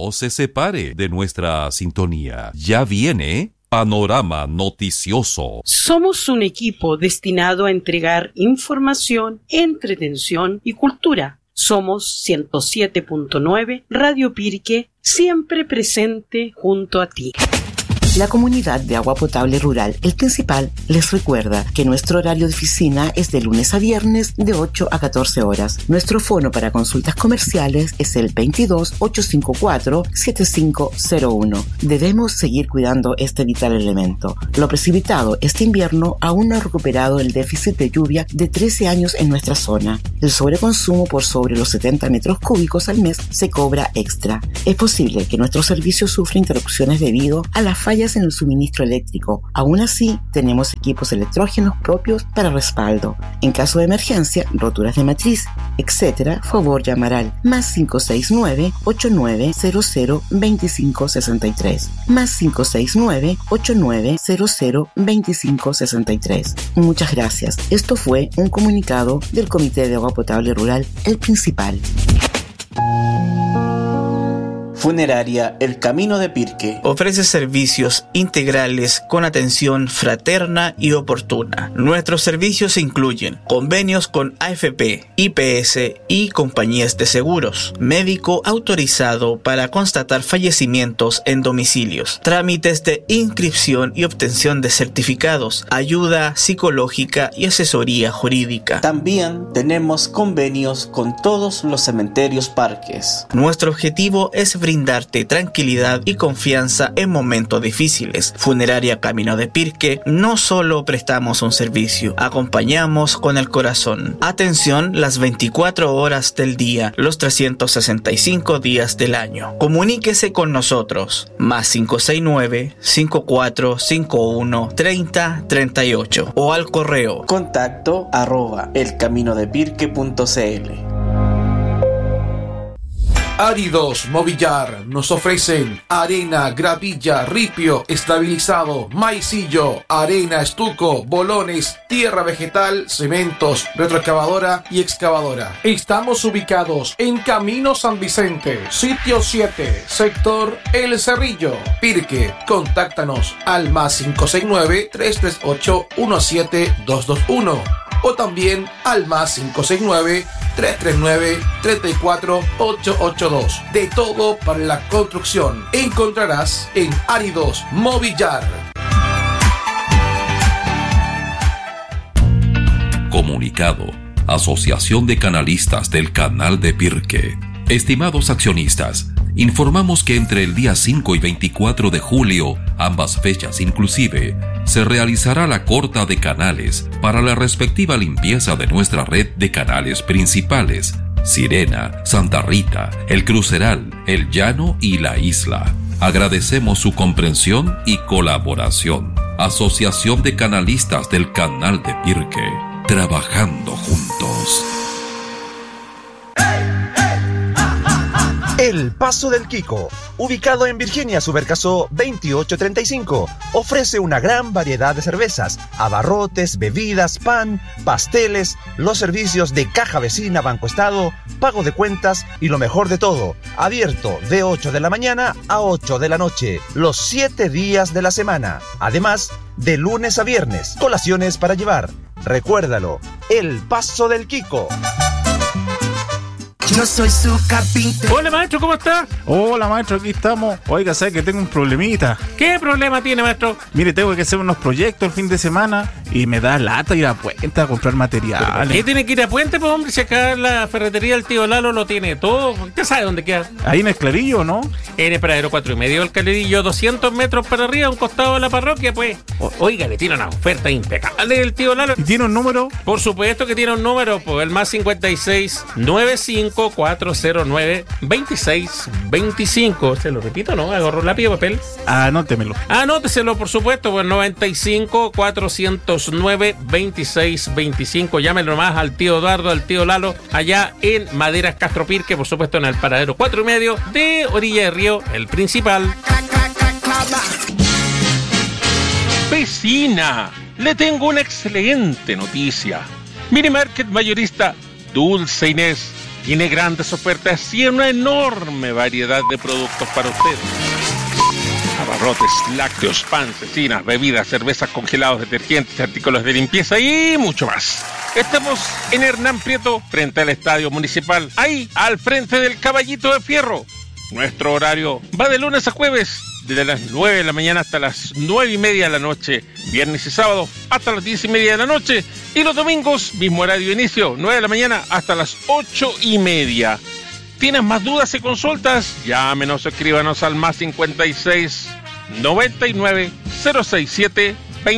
No se separe de nuestra sintonía. Ya viene Panorama Noticioso. Somos un equipo destinado a entregar información, entretención y cultura. Somos 107.9 Radio Pirque, siempre presente junto a ti. La Comunidad de Agua Potable Rural El Principal les recuerda que nuestro horario de oficina es de lunes a viernes de 8 a 14 horas. Nuestro fono para consultas comerciales es el 22-854-7501. Debemos seguir cuidando este vital elemento. Lo precipitado este invierno aún no ha recuperado el déficit de lluvia de 13 años en nuestra zona. El sobreconsumo por sobre los 70 metros cúbicos al mes se cobra extra. Es posible que nuestro servicio sufra interrupciones debido a la falla en el suministro eléctrico. Aún así, tenemos equipos electrógenos propios para respaldo. En caso de emergencia, roturas de matriz, etc., favor llamar al +569 8900 2563. +569 8900 2563. Muchas gracias. Esto fue un comunicado del Comité de Agua Potable Rural El Principal. Funeraria El Camino de Pirque ofrece servicios integrales con atención fraterna y oportuna. Nuestros servicios incluyen convenios con AFP, IPS y compañías de seguros, médico autorizado para constatar fallecimientos en domicilios, trámites de inscripción y obtención de certificados, ayuda psicológica y asesoría jurídica. También tenemos convenios con todos los cementerios parques. Nuestro objetivo es brindarte tranquilidad y confianza en momentos difíciles. Funeraria Camino de Pirque no solo prestamos un servicio, acompañamos con el corazón. Atención las 24 horas del día, los 365 días del año. Comuníquese con nosotros. +569 5451 3038 o al correo contacto@elcaminodepirque.cl. Áridos Movillar nos ofrecen arena, gravilla, ripio, estabilizado, maicillo, arena, estuco, bolones, tierra vegetal, cementos, retroexcavadora y excavadora. Estamos ubicados en Camino San Vicente, sitio 7, sector El Cerrillo, Pirque. Contáctanos al +569 338 17221 o también al +569 339 34 882. De todo para la construcción encontrarás en Áridos Movillar. Comunicado. Asociación de Canalistas del Canal de Pirque. Estimados accionistas, informamos que entre el día 5 y 24 de julio, ambas fechas inclusive, se realizará la corta de canales para la respectiva limpieza de nuestra red de canales principales: Sirena, Santa Rita, El Cruceral, El Llano y La Isla. Agradecemos su comprensión y colaboración. Asociación de Canalistas del Canal de Pirque, trabajando juntos. El Paso del Quico, ubicado en Virginia Subercasó 2835, ofrece una gran variedad de cervezas, abarrotes, bebidas, pan, pasteles, los servicios de caja vecina, Banco Estado, pago de cuentas y lo mejor de todo, abierto de 8 de la mañana a 8 de la noche, los 7 días de la semana. Además, de lunes a viernes, colaciones para llevar. Recuérdalo, El Paso del Quico. Yo soy su carpintero. Hola maestro, ¿cómo está? Hola maestro, aquí estamos. Oiga, ¿sabe que tengo un problemita? ¿Qué problema tiene, maestro? Mire, tengo que hacer unos proyectos el fin de semana y me da lata ir a Puente a comprar materiales. ¿Qué tiene que ir a Puente, pues hombre? Si acá la ferretería del tío Lalo lo tiene todo. ¿Usted sabe dónde queda? Ahí en el Clarillo, ¿no? En el paradero 4,5 del Clarillo, 200 metros para arriba, a un costado de la parroquia, pues. Oiga, le tiene una oferta impecable del tío Lalo. ¿Y tiene un número? Por supuesto que tiene un número, pues el +56 95 409 2625. Se lo repito, ¿no? Agarro lápiz y papel. Anótemelo. Anóteselo, por supuesto, pues 95 409 2625. Llámelo nomás al tío Eduardo, al tío Lalo, allá en Maderas Castro Pirque, por supuesto en el paradero 4,5 de Orilla de Río, El Principal. Vecina, le tengo una excelente noticia. Mini Market Mayorista Dulce Inés tiene grandes ofertas y una enorme variedad de productos para usted. Abarrotes, lácteos, pan, cecinas, bebidas, cervezas, congelados, detergentes, artículos de limpieza y mucho más. Estamos en Hernán Prieto, frente al Estadio Municipal, ahí, al frente del Caballito de Fierro. Nuestro horario va de lunes a jueves, desde las 9 de la mañana hasta las 9:30 de la noche, viernes y sábado hasta las 10:30 de la noche, y los domingos, mismo horario de inicio, 9 de la mañana hasta las 8:30. ¿Tienes más dudas y consultas? Llámenos o escríbanos al más 56 99 067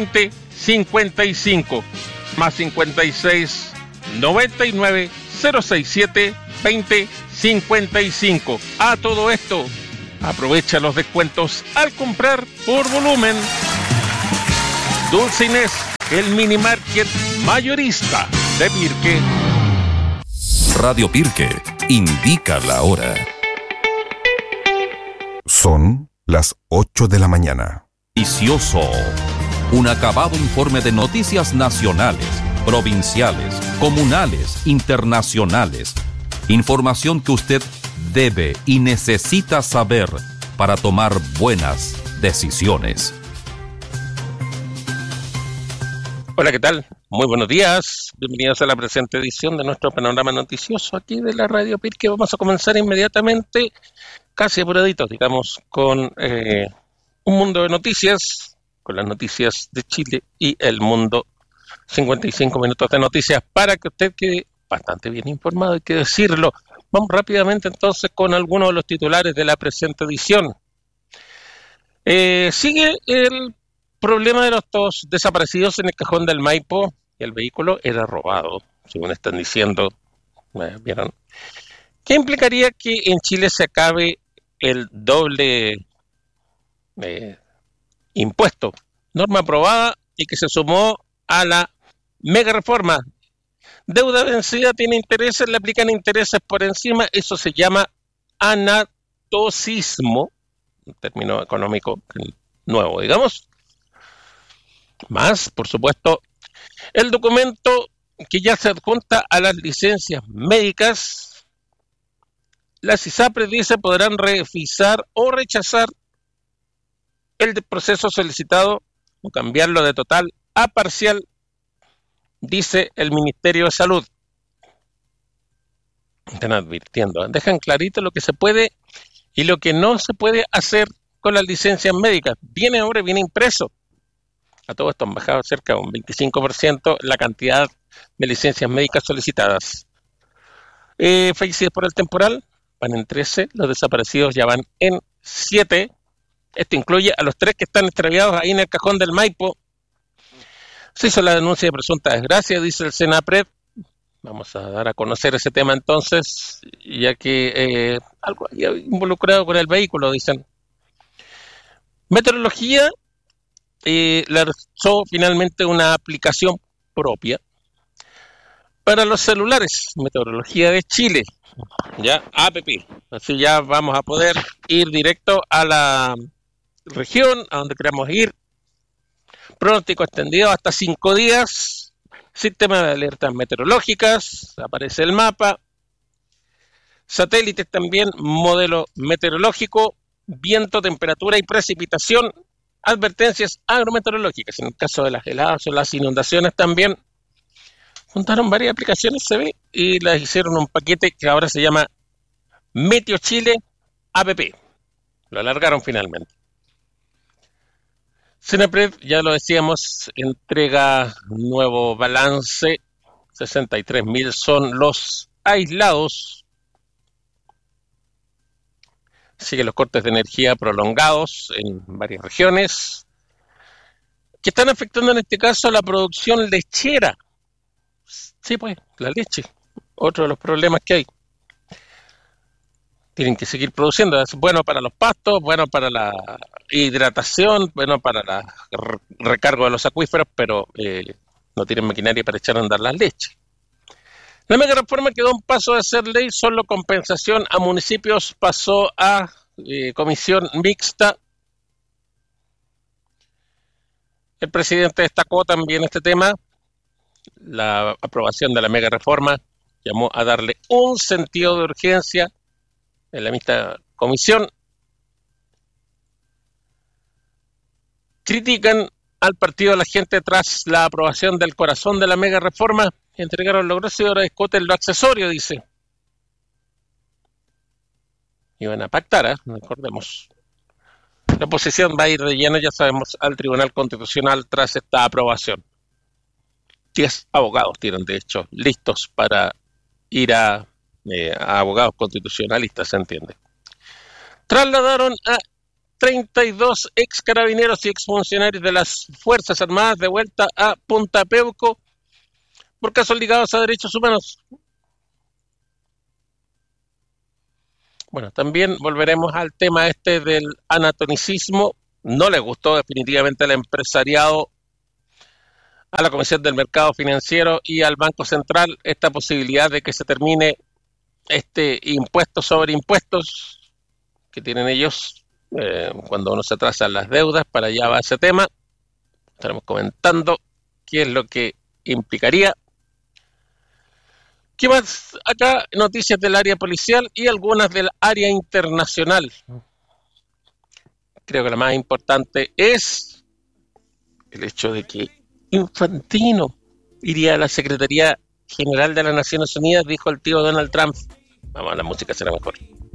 2055. Más 56 99 067 2055. A todo esto, aprovecha los descuentos al comprar por volumen. Dulce Inés, el mini market mayorista de Pirque. Radio Pirque indica la hora. Son las 8 de la mañana. Noticioso. Un acabado informe de noticias nacionales, provinciales, comunales, internacionales. Información que usted debe y necesita saber para tomar buenas decisiones. Hola, ¿qué tal? Muy buenos días. Bienvenidos a la presente edición de nuestro panorama noticioso aquí de la Radio Pirque. Vamos a comenzar inmediatamente, casi apuraditos, digamos, con un mundo de noticias, con las noticias de Chile y el mundo. 55 minutos de noticias para que usted quede bastante bien informado, hay que decirlo. Vamos rápidamente entonces con algunos de los titulares de la presente edición. Sigue el problema de los dos desaparecidos en el cajón del Maipo. El vehículo era robado, según están diciendo. ¿Vieron? ¿Qué implicaría que en Chile se acabe el doble impuesto? Norma aprobada y que se sumó a la mega reforma. Deuda vencida tiene intereses, le aplican intereses por encima. Eso se llama anatocismo, un término económico nuevo, digamos. Más, por supuesto, el documento que ya se adjunta a las licencias médicas. Las ISAPRES, dice, podrán revisar o rechazar el proceso solicitado o cambiarlo de total a parcial, dice el Ministerio de Salud. Están advirtiendo, dejan clarito lo que se puede y lo que no se puede hacer con las licencias médicas. Viene ahora, viene impreso. A todo esto han bajado cerca de un 25% la cantidad de licencias médicas solicitadas. Fallecidos por el temporal van en 13, los desaparecidos ya van en 7. Esto incluye a los 3 que están extraviados ahí en el cajón del Maipo. Se hizo la denuncia de presunta desgracia, dice el Senapred. Vamos a dar a conocer ese tema entonces, ya que algo había involucrado con el vehículo, dicen. Meteorología lanzó finalmente una aplicación propia para los celulares, Meteorología de Chile, ya app. Así ya vamos a poder ir directo a la región, a donde queramos ir. Pronóstico extendido hasta 5 días. Sistema de alertas meteorológicas. Aparece el mapa. Satélites también. Modelo meteorológico. Viento, temperatura y precipitación. Advertencias agrometeorológicas. En el caso de las heladas o las inundaciones también. Juntaron varias aplicaciones, se ve, y las hicieron un paquete que ahora se llama Meteo Chile app. Lo alargaron finalmente. Senapred, ya lo decíamos, entrega nuevo balance. 63.000 son los aislados. Siguen los cortes de energía prolongados en varias regiones, que están afectando en este caso a la producción lechera. Sí, pues, la leche. Otro de los problemas que hay. Tienen que seguir produciendo. Es bueno para los pastos, bueno para la hidratación, bueno para el recargo de los acuíferos, pero no tienen maquinaria para echar a andar las leches. La mega reforma quedó a un paso de ser ley, solo compensación a municipios pasó a comisión mixta. El presidente destacó también este tema, la aprobación de la mega reforma, llamó a darle un sentido de urgencia en la misma comisión. Critican al partido de la gente tras la aprobación del corazón de la mega reforma. Entregaron lo grosso y ahora discuten lo accesorio, dice. Iban a pactar, recordemos. La oposición va a ir de lleno, ya sabemos, al Tribunal Constitucional tras esta aprobación. 10 abogados tienen, de hecho, listos para ir a abogados constitucionalistas, se entiende. Trasladaron a 32 ex carabineros y ex funcionarios de las Fuerzas Armadas de vuelta a Punta Peuco por casos ligados a derechos humanos. Bueno, también volveremos al tema del anatonicismo. No le gustó definitivamente al empresariado, a la Comisión del Mercado Financiero y al Banco Central esta posibilidad de que se termine este impuesto sobre impuestos que tienen ellos cuando uno se atrasa las deudas. Para allá va ese tema. Estaremos comentando qué es lo que implicaría. ¿Qué más? Acá noticias del área policial y algunas del área internacional. Creo que la más importante es el hecho de que Infantino iría a la Secretaría General de las Naciones Unidas, dijo el tío Donald Trump. Vamos a la música, será mejor.